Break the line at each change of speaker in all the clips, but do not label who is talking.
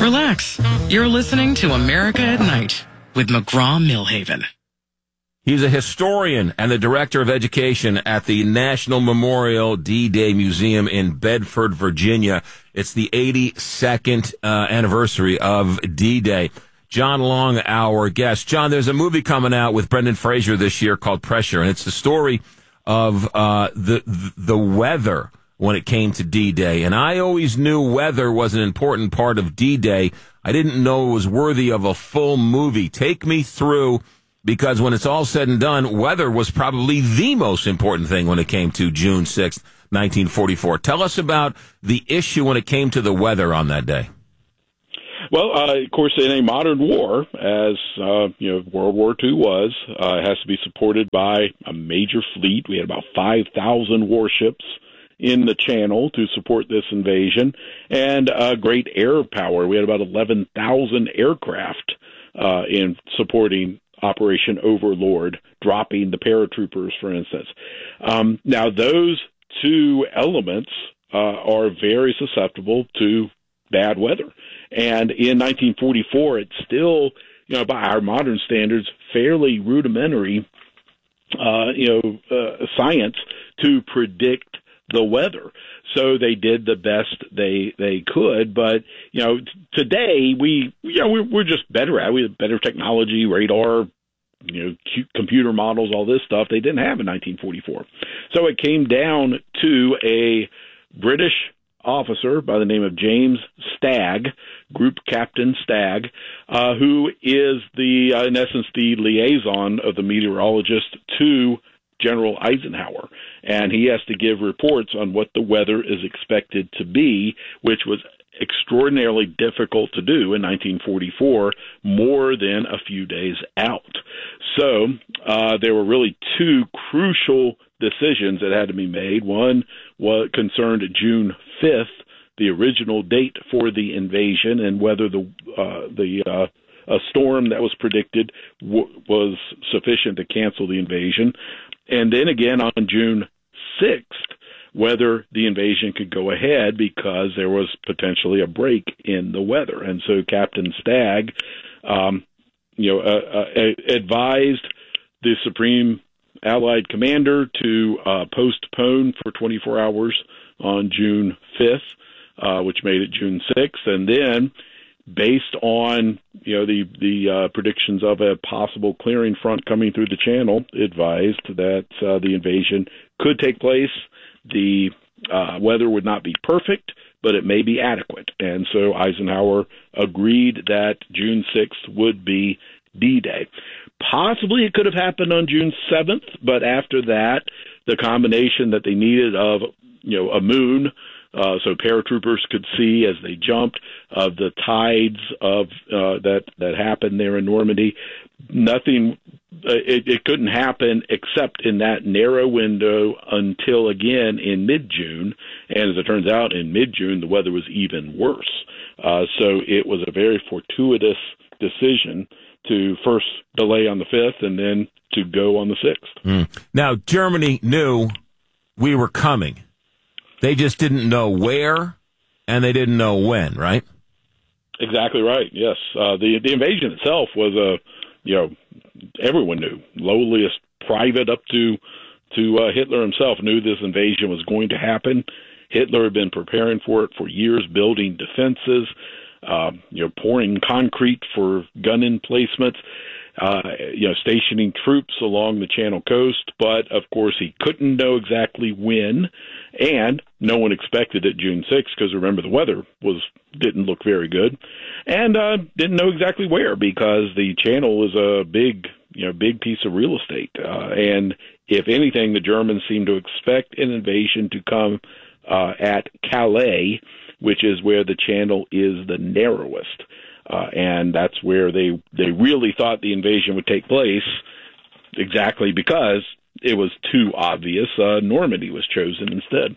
Relax. You're listening to America at Night with McGraw-Milhaven.
He's a historian and the director of education at the National Memorial D-Day Museum in Bedford, Virginia. It's the 82nd anniversary of D-Day. John Long, our guest. John, there's a movie coming out with Brendan Fraser this year called Pressure, and it's the story of the weather when it came to D-Day. And I always knew weather was an important part of D-Day. I didn't know it was worthy of a full movie. Take me through, because when it's all said and done, weather was probably the most important thing when it came to June 6th, 1944. Tell us about the issue when it came to the weather on that day.
Well, of course, in a modern war, as World War II was, it has to be supported by a major fleet. We had about 5,000 warships in the channel to support this invasion, and great air power. We had about 11,000 aircraft in supporting Operation Overlord, dropping the paratroopers, for instance. Now, those two elements are very susceptible to bad weather. And in 1944, it's still, by our modern standards, fairly rudimentary, science to predict the weather. So they did the best they could. But, today we're just better at it. We have better technology, radar, computer models, all this stuff they didn't have in 1944. So it came down to a British officer by the name of James Stagg, Group Captain Stagg, who is in essence, the liaison of the meteorologist to General Eisenhower. And he has to give reports on what the weather is expected to be, which was extraordinarily difficult to do in 1944, more than a few days out. So there were really two crucial decisions that had to be made. One was concerned June 5th, the original date for the invasion, and whether a storm that was predicted was sufficient to cancel the invasion. And then again on June 6th, whether the invasion could go ahead because there was potentially a break in the weather. And so Captain Stagg, advised the Supreme Allied Commander to postpone for 24 hours on June 5th, which made it June 6th. And then, based on the predictions of a possible clearing front coming through the channel, advised that the invasion could take place. The weather would not be perfect, but it may be adequate. And so Eisenhower agreed that June 6th would be D-Day. Possibly it could have happened on June 7th, but after that, the combination that they needed of a moon, so paratroopers could see as they jumped, of the tides of that happened there in Normandy. Nothing. It couldn't happen except in that narrow window until again in mid-June, and as it turns out, in mid-June the weather was even worse. So it was a very fortuitous decision to first delay on the 5th and then to go on the 6th.
Now, Germany knew we were coming. They just didn't know where, and they didn't know when, right?
Exactly right, yes. The invasion itself was everyone knew. Lowliest private up to Hitler himself knew this invasion was going to happen. Hitler had been preparing for it for years, building defenses, pouring concrete for gun emplacements, stationing troops along the Channel coast. But, of course, he couldn't know exactly when, and no one expected it June 6th because, remember, the weather didn't look very good, and didn't know exactly where because the Channel is a big piece of real estate. And if anything, the Germans seemed to expect an invasion to come at Calais, which is where the Channel is the narrowest. And that's where they really thought the invasion would take place, exactly because it was too obvious. Normandy was chosen instead.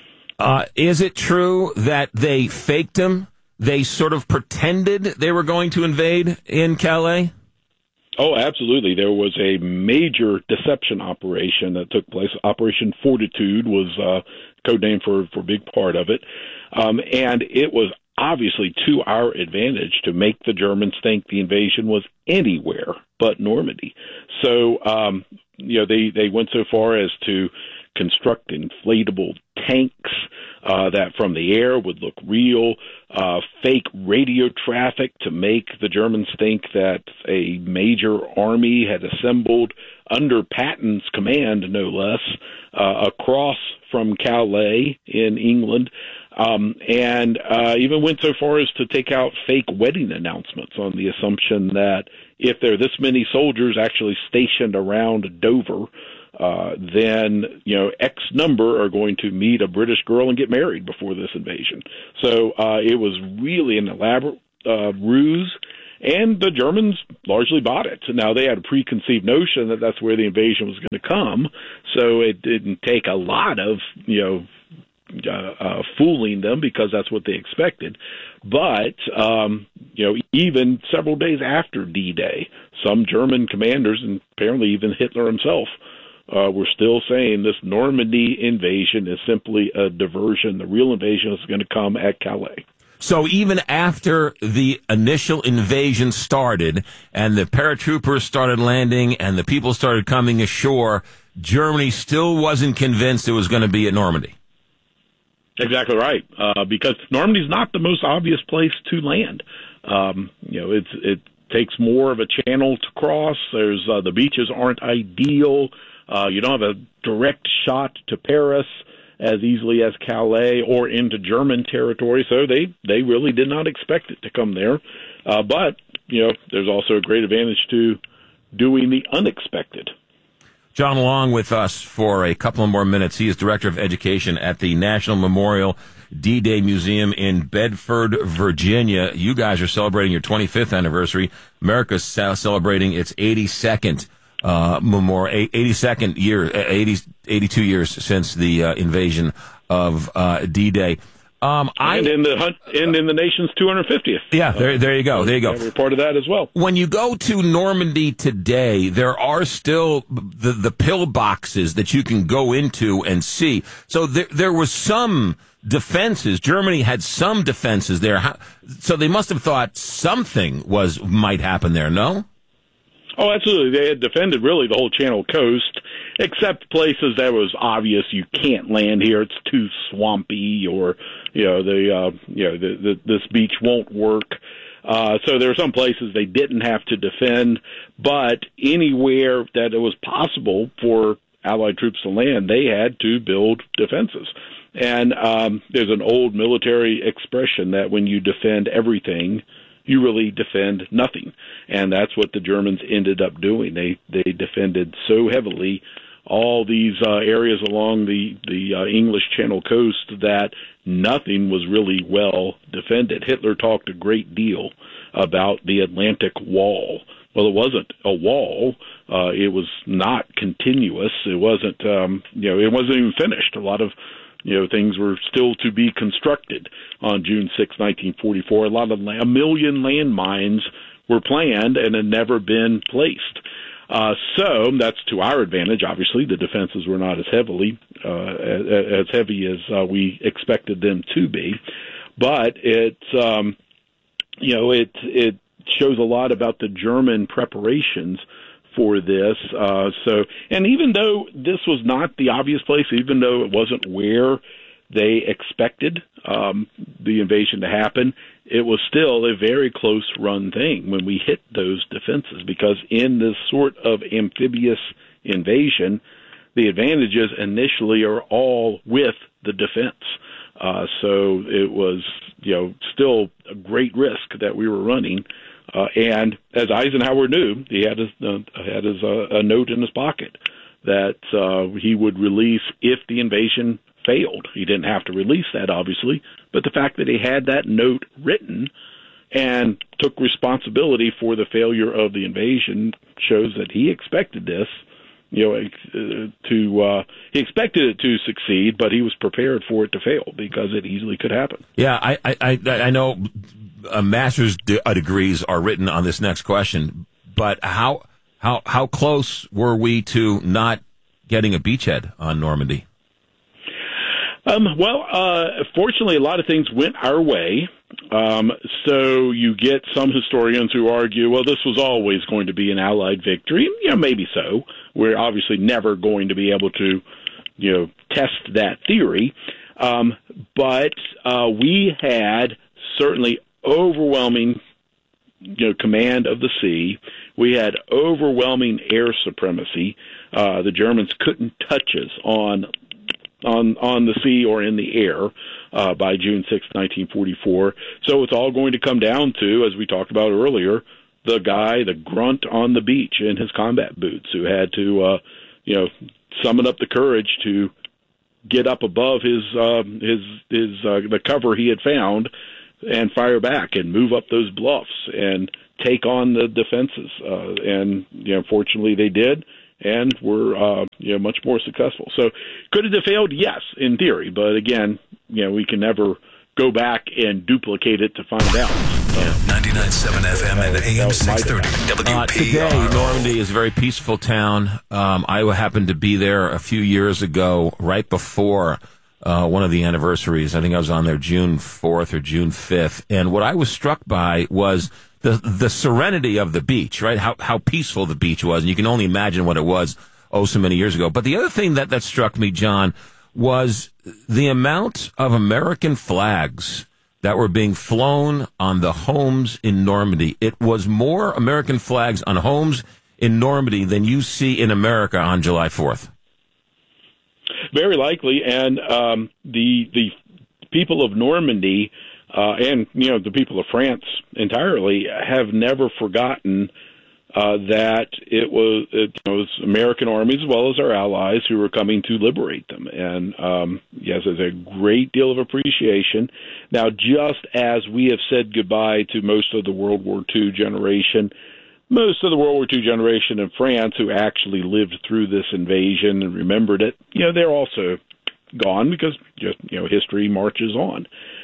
Is it true that they faked him? They sort of pretended they were going to invade in Calais?
Oh, absolutely. There was a major deception operation that took place. Operation Fortitude was code name for a big part of it. And it was obviously to our advantage to make the Germans think the invasion was anywhere but Normandy. So, they went so far as to construct inflatable tanks that from the air would look real, fake radio traffic to make the Germans think that a major army had assembled under Patton's command, no less, across from Calais in England, and even went so far as to take out fake wedding announcements on the assumption that if there are this many soldiers actually stationed around Dover, then, X number are going to meet a British girl and get married before this invasion. So it was really an elaborate ruse, and the Germans largely bought it. Now, they had a preconceived notion that that's where the invasion was going to come, so it didn't take a lot of, fooling them because that's what they expected. But, even several days after D-Day, some German commanders, and apparently even Hitler himself, were still saying this Normandy invasion is simply a diversion. The real invasion is going to come at Calais.
So even after the initial invasion started and the paratroopers started landing and the people started coming ashore, Germany still wasn't convinced it was going to be at Normandy.
Exactly right, because Normandy's not the most obvious place to land. It takes more of a channel to cross. There's the beaches aren't ideal. You don't have a direct shot to Paris as easily as Calais or into German territory, so they really did not expect it to come there. But, there's also a great advantage to doing the unexpected.
John Long with us for a couple of more minutes. He is Director of Education at the National Memorial D-Day Museum in Bedford, Virginia. You guys are celebrating your 25th anniversary. America's celebrating its 82nd year, 82 years since the invasion of D-Day. And
in the nation's 250th.
Yeah, there you go. There you go.
I reported that as well.
When you go to Normandy today, there are still the pillboxes that you can go into and see. So there was some defenses. Germany had some defenses there. So they must have thought something might happen there, no?
Oh, absolutely. They had defended really the whole Channel Coast, except places that was obvious you can't land here. It's too swampy, or this beach won't work. So there were some places they didn't have to defend, but anywhere that it was possible for Allied troops to land, they had to build defenses. And there's an old military expression that when you defend everything, you really defend nothing. And that's what the Germans ended up doing. They defended so heavily all these areas along the English Channel coast that nothing was really well defended. Hitler talked a great deal about the Atlantic Wall. Well, it wasn't a wall. It was not continuous. It wasn't, it wasn't even finished. A lot of things were still to be constructed on June 6, 1944. A million landmines were planned and had never been placed. So that's to our advantage. Obviously, the defenses were not as heavy as we expected them to be. But it shows a lot about the German preparations for this. And even though this was not the obvious place, even though it wasn't where they expected the invasion to happen, it was still a very close run thing when we hit those defenses, because in this sort of amphibious invasion, the advantages initially are all with the defense. So it was, still a great risk that we were running. And as Eisenhower knew, he had a note in his pocket that he would release if the invasion failed. He didn't have to release that, obviously, but the fact that he had that note written and took responsibility for the failure of the invasion shows that he expected this. He expected it to succeed, but he was prepared for it to fail because it easily could happen.
Yeah, I know master's degrees are written on this next question, but how close were we to not getting a beachhead on Normandy?
Fortunately, a lot of things went our way. So you get some historians who argue, well, this was always going to be an Allied victory. Yeah, maybe so. We're obviously never going to be able to, test that theory. But we had certainly overwhelming, command of the sea. We had overwhelming air supremacy. The Germans couldn't touch us on the sea or in the air by June 6, 1944. So it's all going to come down to, as we talked about earlier, the grunt on the beach in his combat boots who had to, summon up the courage to get up above the cover he had found and fire back and move up those bluffs and take on the defenses. And fortunately they did. And were much more successful. So could it have failed? Yes, in theory. But again, we can never go back and duplicate it to find out.
99.7 FM and AM 630 WPRO.
Today, Normandy is a very peaceful town. I happened to be there a few years ago, right before one of the anniversaries. I think I was on there June 4th or June 5th. And what I was struck by was the serenity of the beach, right? How peaceful the beach was. And you can only imagine what it was so many years ago. But the other thing that struck me, John, was the amount of American flags that were being flown on the homes in Normandy. It was more American flags on homes in Normandy than you see in America on July 4th.
Very likely. And the people of Normandy and the people of France entirely have never forgotten that it was American armies as well as our allies who were coming to liberate them. And yes, there's a great deal of appreciation. Now, just as we have said goodbye to most of the World War II generation, most of the World War II generation in France who actually lived through this invasion and remembered it, they're also gone because history marches on.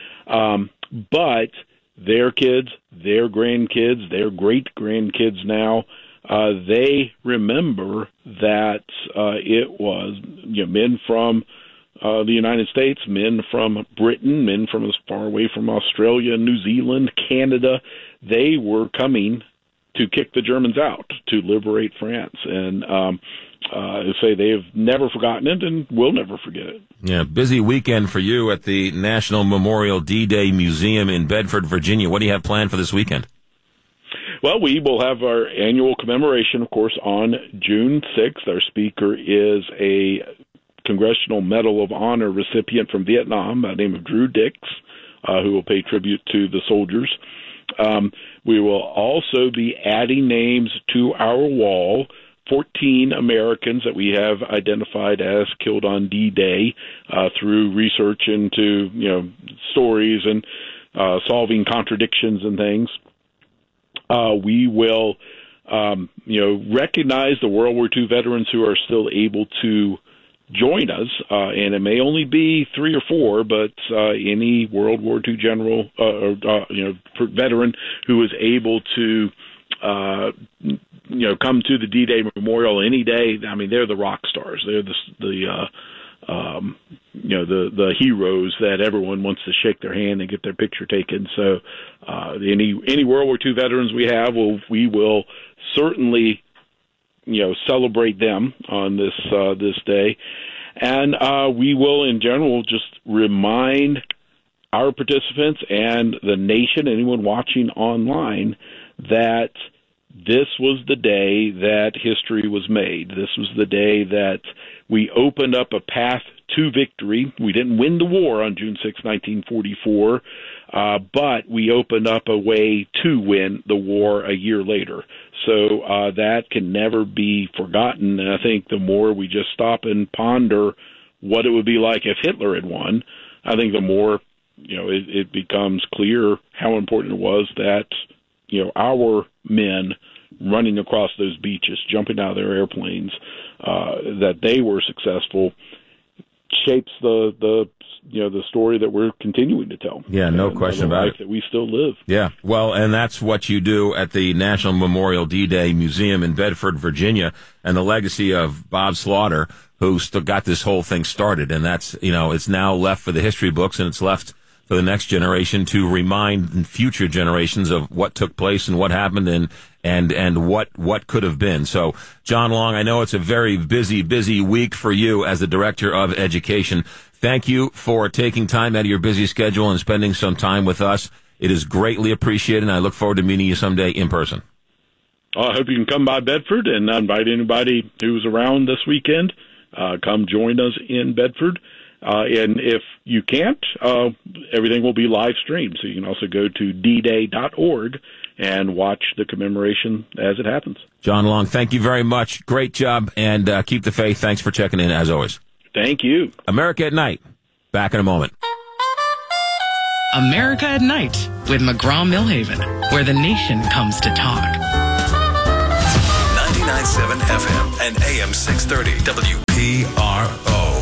But their kids, their grandkids, their great-grandkids now, they remember that it was men from the United States, men from Britain, men from as far away from Australia, New Zealand, Canada. They were coming to kick the Germans out, to liberate France. And say they have never forgotten it and will never forget it.
Yeah, busy weekend for you at the National Memorial D-Day Museum in Bedford, Virginia. What do you have planned for this weekend?
Well, we will have our annual commemoration, of course, on June 6th. Our speaker is a Congressional Medal of Honor recipient from Vietnam by the name of Drew Dix, who will pay tribute to the soldiers. We will also be adding names to our wall, 14 Americans that we have identified as killed on D-Day through research into, stories and solving contradictions and things. We will, recognize the World War II veterans who are still able to join us, and it may only be 3 or 4, but any World War II general, veteran who is able to, come to the D-Day Memorial any day. I mean, they're the rock stars. They're the heroes that everyone wants to shake their hand and get their picture taken. So, any World War II veterans we have, we will certainly, celebrate them on this day, and we will, in general, just remind our participants and the nation, anyone watching online, that this was the day that history was made. This was the day that we opened up a path to victory. We didn't win the war on June 6, 1944, but we opened up a way to win the war a year later. So that can never be forgotten. And I think the more we just stop and ponder what it would be like if Hitler had won, I think the more it becomes clear how important it was that our men running across those beaches, jumping out of their airplanes, that they were successful, shapes the story that we're continuing to tell.
Yeah, no question about it.
That we still live.
Yeah, well, and that's what you do at the National Memorial D-Day Museum in Bedford, Virginia, and the legacy of Bob Slaughter, who got this whole thing started. And that's, it's now left for the history books, and it's left for the next generation to remind future generations of what took place and what happened and what could have been. So, John Long, I know it's a very busy week for you as the Director of Education. Thank you for taking time out of your busy schedule and spending some time with us. It is greatly appreciated, and I look forward to meeting you someday in person.
I hope you can come by Bedford, and I invite anybody who's around this weekend. Come join us in Bedford. And if you can't, everything will be live streamed. So you can also go to dday.org and watch the commemoration as it happens.
John Long, thank you very much. Great job, and keep the faith. Thanks for checking in, as always.
Thank you.
America at Night. Back in a moment.
America at Night with McGraw-Millhaven, where the nation comes to talk.
99.7 FM and AM 630 WPRO.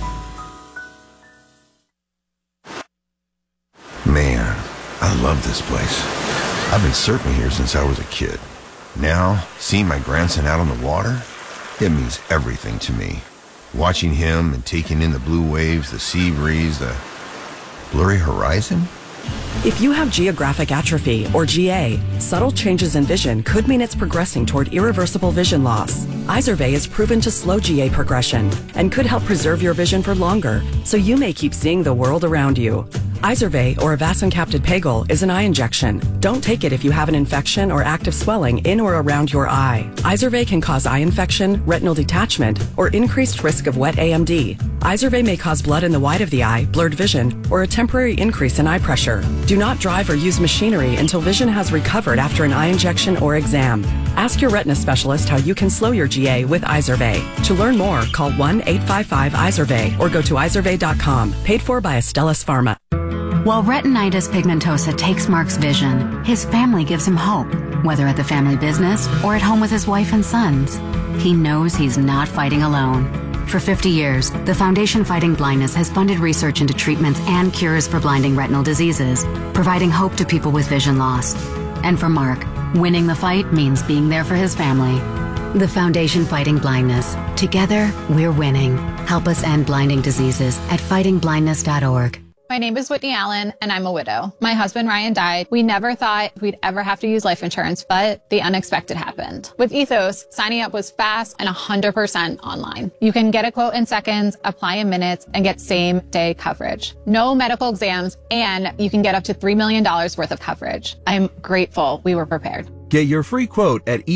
Man, I love this place. I've been surfing here since I was a kid. Now, seeing my grandson out on the water, it means everything to me. Watching him and taking in the blue waves, the sea breeze, the blurry horizon.
If you have geographic atrophy, or GA, subtle changes in vision could mean it's progressing toward irreversible vision loss. Izervay is proven to slow GA progression and could help preserve your vision for longer, so you may keep seeing the world around you. Izervay, or avacincaptad pegol, is an eye injection. Don't take it if you have an infection or active swelling in or around your eye. Izervay can cause eye infection, retinal detachment, or increased risk of wet AMD. Izervay may cause blood in the white of the eye, blurred vision, or a temporary increase in eye pressure. Do not drive or use machinery until vision has recovered after an eye injection or exam. Ask your retina specialist how you can slow your GA with Izervay. To learn more, call 1-855-IZERVAY or go to izervay.com. Paid for by Astellas Pharma.
While retinitis pigmentosa takes Mark's vision, his family gives him hope, whether at the family business or at home with his wife and sons. He knows he's not fighting alone. For 50 years, the Foundation Fighting Blindness has funded research into treatments and cures for blinding retinal diseases, providing hope to people with vision loss. And for Mark, winning the fight means being there for his family. The Foundation Fighting Blindness. Together, we're winning. Help us end blinding diseases at fightingblindness.org.
My name is Whitney Allen, and I'm a widow. My husband, Ryan, died. We never thought we'd ever have to use life insurance, but the unexpected happened. With Ethos, signing up was fast and 100% online. You can get a quote in seconds, apply in minutes, and get same-day coverage. No medical exams, and you can get up to $3 million worth of coverage. I'm grateful we were prepared.
Get your free quote at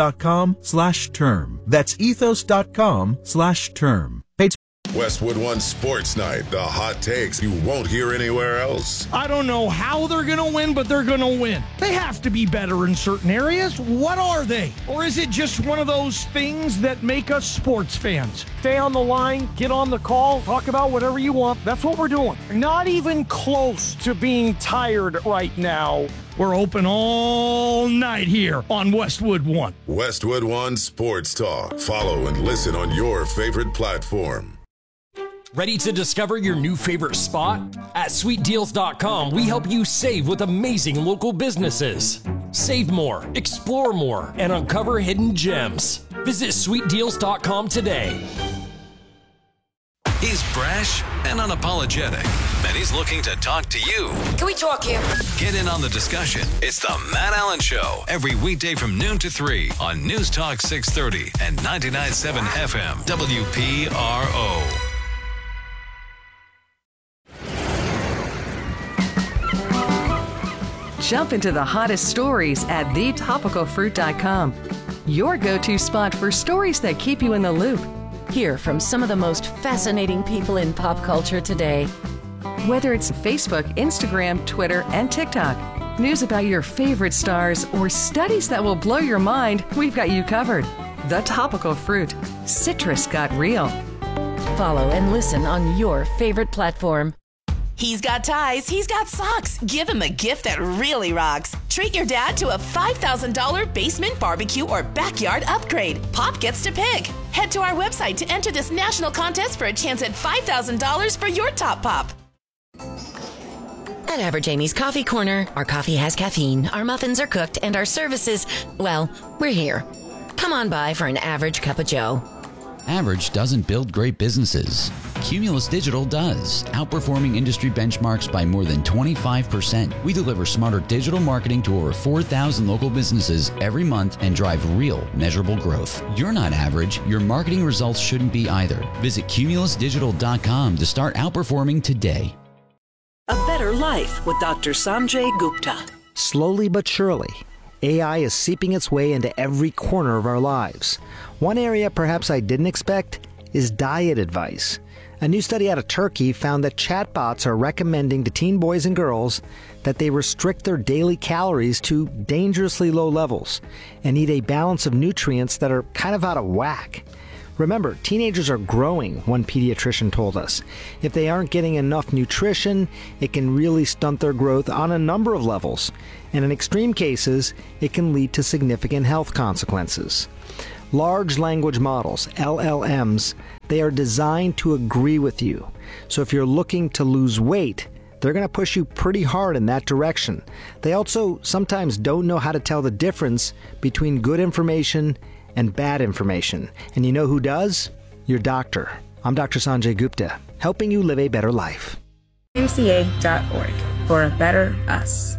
ethos.com/term. That's ethos.com/term.
Westwood One Sports Night, the hot takes you won't hear anywhere else.
I don't know how they're going to win, but they're going to win. They have to be better in certain areas. What are they? Or is it just one of those things that make us sports fans? Stay on the line, get on the call, talk about whatever you want. That's what we're doing. Not even close to being tired right now. We're open all night here on Westwood One.
Westwood One Sports Talk. Follow and listen on your favorite platform.
Ready to discover your new favorite spot? At sweetdeals.com, we help you save with amazing local businesses. Save more, explore more, and uncover hidden gems. Visit sweetdeals.com today.
He's brash and unapologetic, and he's looking to talk to you.
Can we talk here?
Get in on the discussion. It's the Matt Allen Show, every weekday from noon to 3 on News Talk 630 and 99.7 FM WPRO.
Jump into the hottest stories at thetopicalfruit.com. Your go-to spot for stories that keep you in the loop.
Hear from some of the most fascinating people in pop culture today.
Whether it's Facebook, Instagram, Twitter, and TikTok, news about your favorite stars, or studies that will blow your mind, we've got you covered. The Topical Fruit. Citrus got real.
Follow and listen on your favorite platform.
He's got ties, he's got socks. Give him a gift that really rocks. Treat your dad to a $5,000 basement barbecue or backyard upgrade. Pop gets to pick. Head to our website to enter this national contest for a chance at $5,000 for your top pop.
At Average Amy's Coffee Corner, our coffee has caffeine, our muffins are cooked, and our services, well, we're here. Come on by for an average cup of joe.
Average doesn't build great businesses. Cumulus Digital does, outperforming industry benchmarks by more than 25%. We deliver smarter digital marketing to over 4,000 local businesses every month and drive real, measurable growth. You're not average. Your marketing results shouldn't be either. Visit cumulusdigital.com to start outperforming today.
A Better Life with Dr. Sanjay Gupta.
Slowly but surely, AI is seeping its way into every corner of our lives. One area perhaps I didn't expect is diet advice. A new study out of Turkey found that chatbots are recommending to teen boys and girls that they restrict their daily calories to dangerously low levels and eat a balance of nutrients that are kind of out of whack. Remember, teenagers are growing, one pediatrician told us. If they aren't getting enough nutrition, it can really stunt their growth on a number of levels. And in extreme cases, it can lead to significant health consequences. Large language models, LLMs, they are designed to agree with you. So if you're looking to lose weight, they're going to push you pretty hard in that direction. They also sometimes don't know how to tell the difference between good information and bad information. And you know who does? Your doctor. I'm Dr. Sanjay Gupta, helping you live a better life.
YMCA.org for a better us.